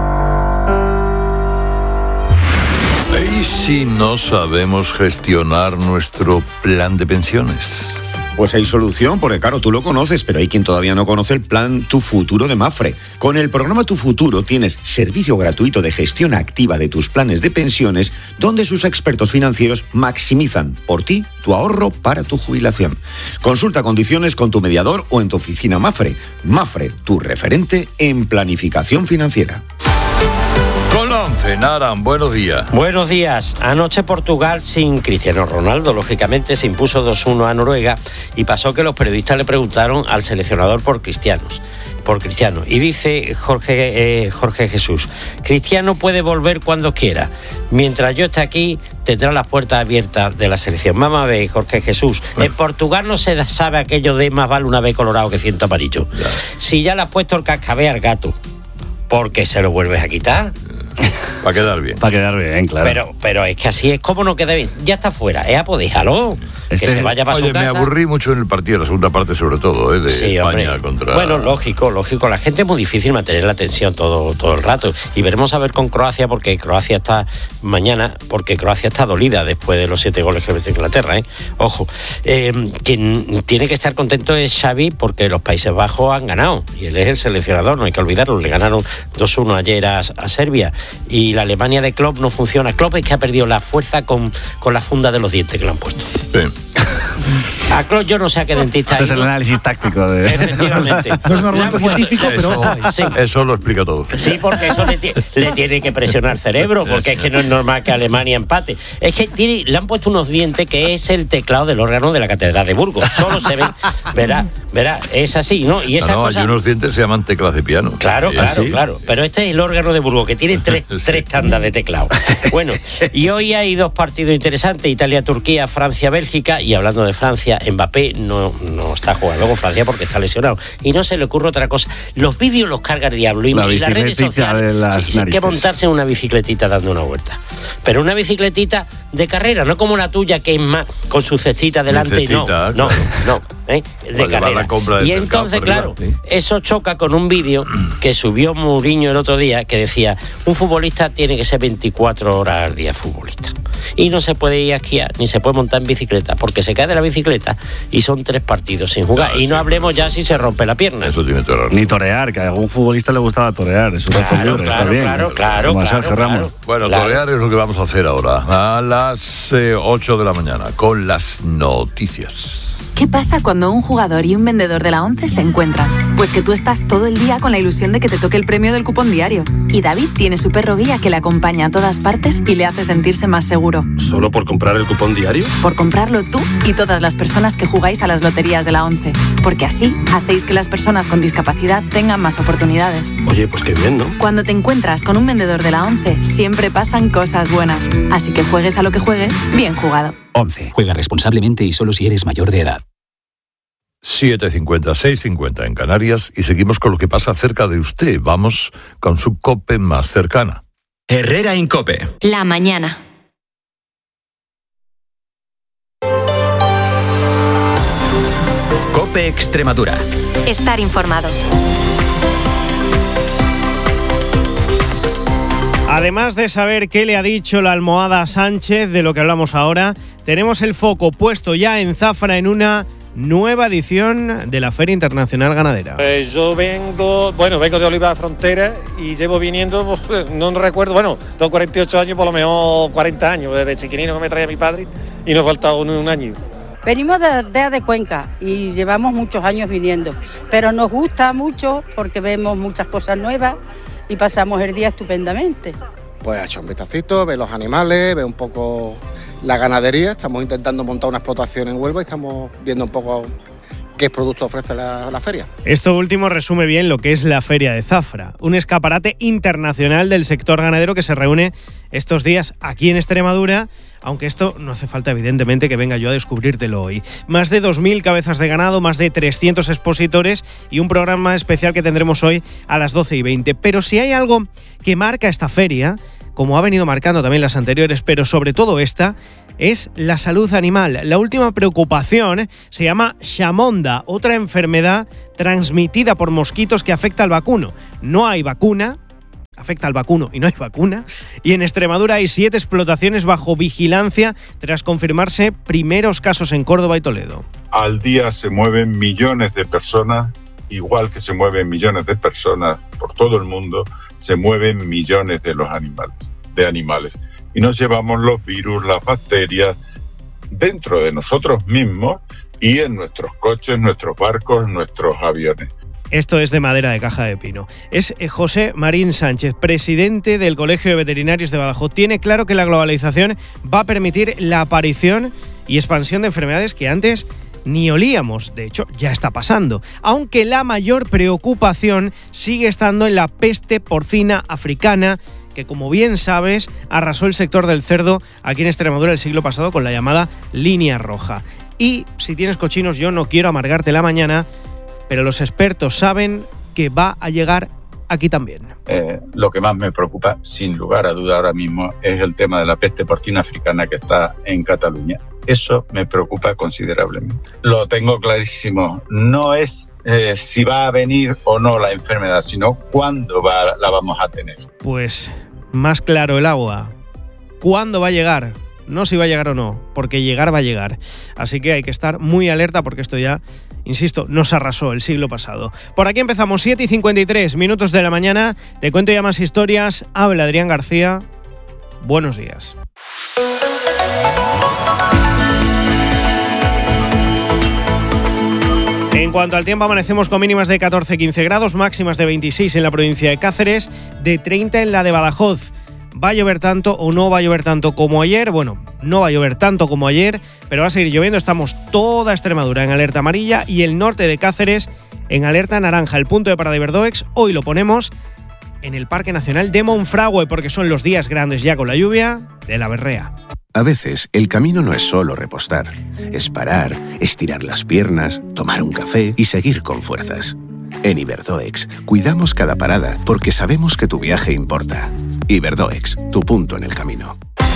¿Y si no sabemos gestionar nuestro plan de pensiones? Pues hay solución, porque claro, tú lo conoces, pero hay quien todavía no conoce el plan Tu Futuro de Mapfre. Con el programa Tu Futuro tienes servicio gratuito de gestión activa de tus planes de pensiones, donde sus expertos financieros maximizan por ti tu ahorro para tu jubilación. Consulta condiciones con tu mediador o en tu oficina Mapfre. Mapfre, tu referente en planificación financiera. Con la once, Naran, buenos días. Buenos días. Anoche Portugal, sin Cristiano Ronaldo, lógicamente, se impuso dos uno a Noruega y pasó que los periodistas le preguntaron al seleccionador por Cristianos. Por Cristiano. Y dice Jorge, eh, Jorge Jesús, Cristiano puede volver cuando quiera. Mientras yo esté aquí, tendrá las puertas abiertas de la selección. Mamá ve, Jorge Jesús, en Portugal no se sabe aquello de más vale una vez colorado que ciento amarillo. Ya. Si ya le has puesto el cascabel al gato, ¿por qué se lo vuelves a quitar? Para quedar bien. Para quedar bien, claro. Pero, pero es que así es como no queda bien. Ya está fuera, eh, pues déjalo. Este, que se vaya para oye, su casa. Me aburrí mucho en el partido, la segunda parte sobre todo, ¿eh? de sí, España hombre. Contra... Bueno, lógico, lógico. La gente es muy difícil mantener la atención todo, todo el rato. Y veremos a ver con Croacia, porque Croacia está mañana, porque Croacia está dolida después de los siete goles que metió Inglaterra, ¿eh? Ojo. Eh, quien tiene que estar contento es Xavi, porque los Países Bajos han ganado. Y él es el seleccionador, no hay que olvidarlo. Le ganaron dos uno ayer a, a Serbia. Y la Alemania de Klopp no funciona. Klopp es que ha perdido la fuerza con, con la funda de los dientes que le han puesto. Sí. A Klopp yo no sé a qué dentista. Este es el análisis táctico de... Efectivamente. No es un argumento científico, eso, pero... Sí. Eso lo explica todo. Sí, porque eso le, t- le tiene que presionar el cerebro, porque es que no es normal que Alemania empate. Es que tiene, le han puesto unos dientes que es el teclado del órgano de la Catedral de Burgos. Solo se ven, verá, verá, es así, ¿no? Y esa no, no, cosa... hay unos dientes que se llaman teclas de piano. Claro, claro, ¿sí? Claro. Pero este es el órgano de Burgos, que tiene tres, sí. tres tandas de teclado. Bueno, y hoy hay dos partidos interesantes, Italia-Turquía, Francia-Bélgica, y hablando de Francia, Mbappé no, no está jugando con Francia porque está lesionado. Y no se le ocurre otra cosa. Los vídeos los carga el diablo y, y las redes sociales. Las sí, sí, hay que montarse en una bicicletita dando una vuelta. Pero una bicicletita de carrera, no como la tuya, que es más con su cestita delante. Cestita, y no, claro. no, no, ¿eh? de carrera. Y entonces, claro, ¿sí? Eso choca con un vídeo que subió Mourinho el otro día que decía, un futbolista tiene que ser veinticuatro horas al día futbolista. Y no se puede ir a esquiar, ni se puede montar en bicicleta, porque se cae de la bicicleta y son tres partidos sin jugar. Claro, y no sí, hablemos ya si se rompe la pierna. Eso tiene todo el Ni torear, que a algún futbolista le gustaba torear. Es un claro, rato libre, claro, está bien. Claro, claro, Como claro, Sergio claro, Ramos. Bueno, claro. torear es lo que vamos a hacer ahora, a las eh, ocho de la mañana, con las noticias. ¿Qué pasa cuando un jugador y un vendedor de la ONCE se encuentran? Pues que tú estás todo el día con la ilusión de que te toque el premio del cupón diario. Y David tiene su perro guía que le acompaña a todas partes y le hace sentirse más seguro. ¿Solo por comprar el cupón diario? Por comprarlo tú y todas las personas que jugáis a las loterías de la ONCE. Porque así hacéis que las personas con discapacidad tengan más oportunidades. Oye, pues qué bien, ¿no? Cuando te encuentras con un vendedor de la ONCE, siempre pasan cosas buenas. Así que juegues a lo que juegues, bien jugado. ONCE. Juega responsablemente y solo si eres mayor de edad. siete cincuenta, seis cincuenta en Canarias y seguimos con lo que pasa cerca de usted. Vamos con su COPE más cercana. Herrera Incope. La mañana. COPE Extremadura. Estar informado. Además de saber qué le ha dicho la almohada a Sánchez, de lo que hablamos ahora, tenemos el foco puesto ya en Zafra en una nueva edición de la Feria Internacional Ganadera. Pues yo vengo, bueno, vengo de Oliva de Frontera y llevo viniendo, pues, no recuerdo, bueno, tengo cuarenta y ocho años, por lo menos cuarenta años, desde chiquinino que me traía mi padre y nos falta un, un año. Venimos de, de, de Cuenca y llevamos muchos años viniendo, pero nos gusta mucho porque vemos muchas cosas nuevas y pasamos el día estupendamente. Pues a echar un vistacito, ver los animales, ver un poco la ganadería. Estamos intentando montar una explotación en Huelva y estamos viendo un poco qué producto ofrece la, la feria. Esto último resume bien lo que es la Feria de Zafra, un escaparate internacional del sector ganadero que se reúne estos días aquí en Extremadura, aunque esto no hace falta evidentemente que venga yo a descubrírtelo hoy. Más de dos mil cabezas de ganado, más de trescientos expositores y un programa especial que tendremos hoy a las doce y veinte. Pero si hay algo que marca esta feria, como ha venido marcando también las anteriores, pero sobre todo esta, es la salud animal. La última preocupación se llama Chamonda, otra enfermedad transmitida por mosquitos que afecta al vacuno. No hay vacuna, afecta al vacuno y no hay vacuna, y en Extremadura hay siete explotaciones bajo vigilancia tras confirmarse primeros casos en Córdoba y Toledo. Al día se mueven millones de personas, igual que se mueven millones de personas por todo el mundo, se mueven millones de los animales, de animales. Y nos llevamos los virus, las bacterias, dentro de nosotros mismos y en nuestros coches, nuestros barcos, nuestros aviones. Esto es de madera de caja de pino. Es José Marín Sánchez, presidente del Colegio de Veterinarios de Badajoz. Tiene claro que la globalización va a permitir la aparición y expansión de enfermedades que antes ni olíamos. De hecho, ya está pasando. Aunque la mayor preocupación sigue estando en la peste porcina africana, que como bien sabes, arrasó el sector del cerdo aquí en Extremadura el siglo pasado con la llamada línea roja. Y si tienes cochinos, yo no quiero amargarte la mañana, pero los expertos saben que va a llegar aquí también. Eh, lo que más me preocupa, sin lugar a duda ahora mismo, es el tema de la peste porcina africana que está en Cataluña. Eso me preocupa considerablemente. Lo tengo clarísimo. No es eh, si va a venir o no la enfermedad, sino cuándo va, la vamos a tener. Pues más claro el agua. ¿Cuándo va a llegar? No si va a llegar o no, porque llegar va a llegar. Así que hay que estar muy alerta porque esto ya, insisto, nos arrasó el siglo pasado. Por aquí empezamos, siete y cincuenta y tres minutos de la mañana. Te cuento ya más historias. Habla Adrián García. Buenos días. En cuanto al tiempo, amanecemos con mínimas de catorce a quince grados, máximas de veintiséis en la provincia de Cáceres, de treinta en la de Badajoz. ¿Va a llover tanto o no va a llover tanto como ayer? Bueno, no va a llover tanto como ayer, pero va a seguir lloviendo. Estamos toda Extremadura en alerta amarilla y el norte de Cáceres en alerta naranja. El punto de parada de Iberdoex hoy lo ponemos en el Parque Nacional de Monfragüe porque son los días grandes ya con la lluvia de la berrea. A veces el camino no es solo repostar, es parar, estirar las piernas, tomar un café y seguir con fuerzas. En Iberdoex cuidamos cada parada porque sabemos que tu viaje importa. Iberdoex, tu punto en el camino.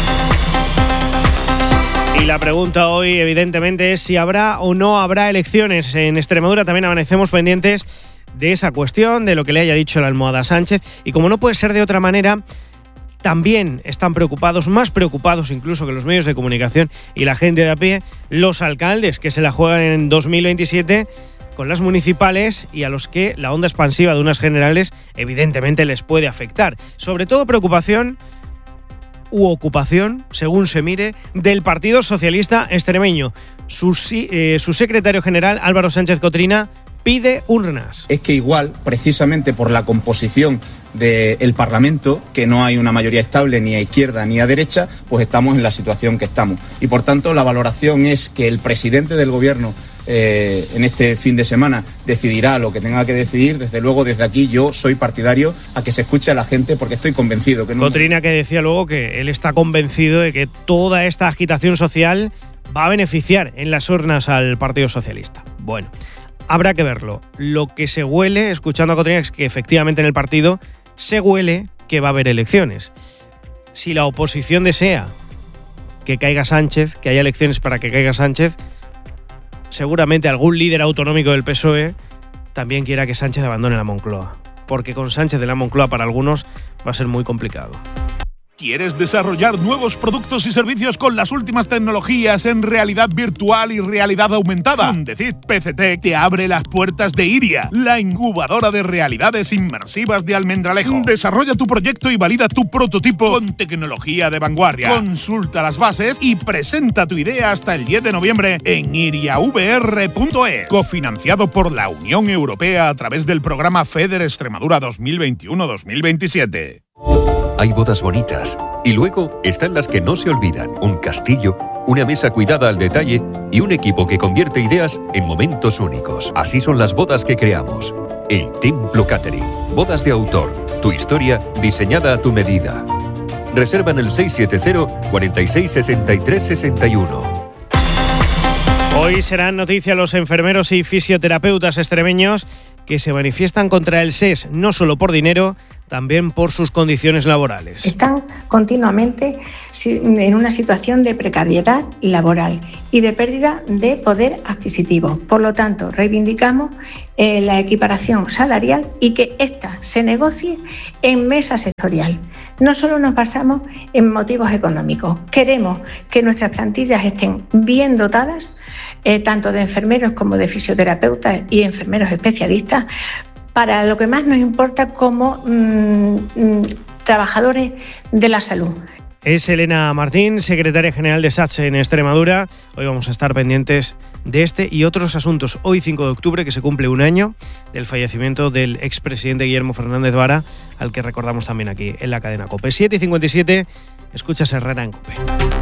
Y la pregunta hoy, evidentemente, es si habrá o no habrá elecciones. En Extremadura también amanecemos pendientes de esa cuestión, de lo que le haya dicho la almohada Sánchez. Y como no puede ser de otra manera, también están preocupados, más preocupados incluso que los medios de comunicación y la gente de a pie, los alcaldes que se la juegan en dos mil veintisiete con las municipales y a los que la onda expansiva de unas generales evidentemente les puede afectar. Sobre todo preocupación u ocupación, según se mire, del Partido Socialista Extremeño. Su, eh, su secretario general, Álvaro Sánchez Cotrina, pide urnas. Es que igual, precisamente por la composición del Parlamento, que no hay una mayoría estable ni a izquierda ni a derecha, pues estamos en la situación que estamos. Y por tanto la valoración es que el presidente del Gobierno eh, en este fin de semana decidirá lo que tenga que decidir. Desde luego desde aquí yo soy partidario a que se escuche a la gente porque estoy convencido que no... Cotrina, que decía luego que él está convencido de que toda esta agitación social va a beneficiar en las urnas al Partido Socialista. Bueno, habrá que verlo. Lo que se huele, escuchando a Cotrina, es que efectivamente en el partido se huele que va a haber elecciones. Si la oposición desea que caiga Sánchez, que haya elecciones para que caiga Sánchez, seguramente algún líder autonómico del P S O E también quiera que Sánchez abandone la Moncloa. Porque con Sánchez de la Moncloa para algunos va a ser muy complicado. ¿Quieres desarrollar nuevos productos y servicios con las últimas tecnologías en realidad virtual y realidad aumentada? Fundecid P C T te abre las puertas de Iria, la incubadora de realidades inmersivas de Almendralejo. Desarrolla tu proyecto y valida tu prototipo con tecnología de vanguardia. Consulta las bases y presenta tu idea hasta el diez de noviembre en iria v r punto es. Cofinanciado por la Unión Europea a través del programa FEDER Extremadura dos mil veintiuno dos mil veintisiete. Hay bodas bonitas y luego están las que no se olvidan. Un castillo, una mesa cuidada al detalle y un equipo que convierte ideas en momentos únicos. Así son las bodas que creamos. El Templo Catering. Bodas de autor. Tu historia diseñada a tu medida. Reserva en el seis siete cero, cuarenta y seis, sesenta y tres, sesenta y uno. Hoy serán noticia los enfermeros y fisioterapeutas extremeños que se manifiestan contra el S E S, no solo por dinero, también por sus condiciones laborales. Están continuamente en una situación de precariedad laboral y de pérdida de poder adquisitivo. Por lo tanto, reivindicamos eh, la equiparación salarial y que ésta se negocie en mesa sectorial. No solo nos basamos en motivos económicos, queremos que nuestras plantillas estén bien dotadas, eh, tanto de enfermeros como de fisioterapeutas y enfermeros especialistas, para lo que más nos importa como mmm, mmm, trabajadores de la salud. Es Elena Martín, secretaria general de SATSE en Extremadura. Hoy vamos a estar pendientes de este y otros asuntos. Hoy, cinco de octubre, que se cumple un año del fallecimiento del expresidente Guillermo Fernández Vara, al que recordamos también aquí en la cadena COPE. siete y cincuenta y siete, escuchas Herrera en COPE.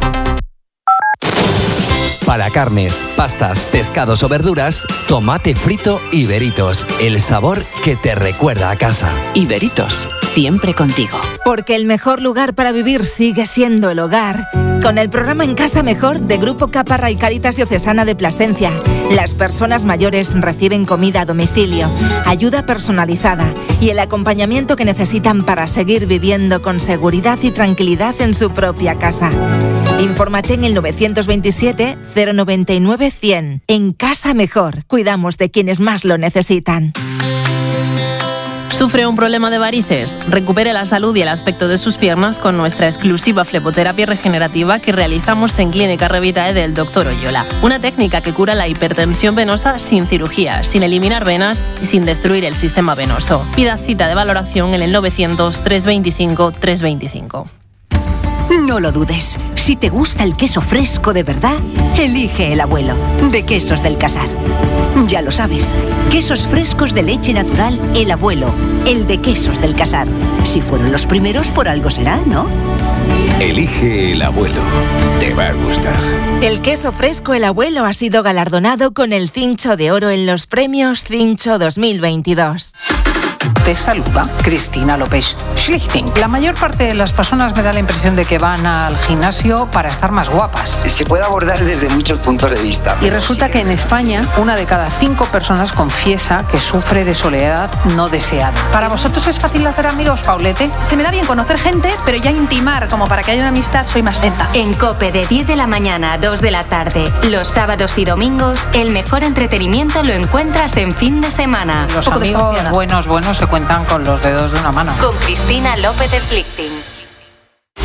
Para carnes, pastas, pescados o verduras, tomate frito Iberitos. El sabor que te recuerda a casa. Iberitos, siempre contigo. Porque el mejor lugar para vivir sigue siendo el hogar. Con el programa En Casa Mejor de Grupo Caparra y Cáritas Diocesana de Plasencia, las personas mayores reciben comida a domicilio, ayuda personalizada y el acompañamiento que necesitan para seguir viviendo con seguridad y tranquilidad en su propia casa. Infórmate en el nueve dos siete, cero nueve nueve, cien. En Casa Mejor, cuidamos de quienes más lo necesitan. ¿Sufre un problema de varices? Recupere la salud y el aspecto de sus piernas con nuestra exclusiva fleboterapia regenerativa que realizamos en Clínica Revitae del doctor Oyola. Una técnica que cura la hipertensión venosa sin cirugía, sin eliminar venas y sin destruir el sistema venoso. Pida cita de valoración en el novecientos, trescientos veinticinco, trescientos veinticinco. No lo dudes. Si te gusta el queso fresco de verdad, elige El Abuelo, de Quesos del Casar. Ya lo sabes, quesos frescos de leche natural El Abuelo, el de Quesos del Casar. Si fueron los primeros, por algo será, ¿no? Elige El Abuelo. Te va a gustar. El queso fresco El Abuelo ha sido galardonado con el Cincho de Oro en los premios Cincho dos mil veintidós. Te saluda Cristina López Schlichting. La mayor parte de las personas me da la impresión de que van al gimnasio para estar más guapas. Se puede abordar desde muchos puntos de vista. Y resulta que en España una de cada cinco personas confiesa que sufre de soledad no deseada. ¿Para vosotros es fácil hacer amigos, Paulete? Se me da bien conocer gente, pero ya intimar como para que haya una amistad soy más lenta. En COPE de diez de la mañana a dos de la tarde, los sábados y domingos, el mejor entretenimiento lo encuentras en fin de semana. Los amigos buenos, buenos se cuentan con los dedos de una mano. Con Cristina López Schlichting.